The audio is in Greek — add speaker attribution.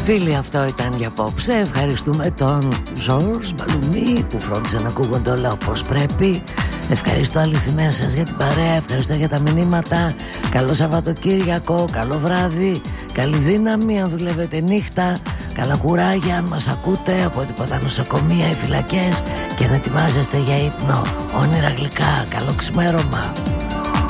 Speaker 1: Φίλοι, αυτό ήταν για απόψε. Ευχαριστούμε τον Ζορς Μπαλουμί που φρόντισε να ακούγονται όλα όπως πρέπει. Ευχαριστώ αληθινά σας για την παρέα. Ευχαριστώ για τα μηνύματα. Καλό Σαββατοκύριακο, καλό βράδυ, καλή δύναμη αν δουλεύετε νύχτα. Καλά κουράγια αν μας ακούτε από τίποτα νοσοκομεία ή φυλακές. Και να ετοιμάζεστε για ύπνο. Όνειρα γλυκά, καλό ξημέρωμα.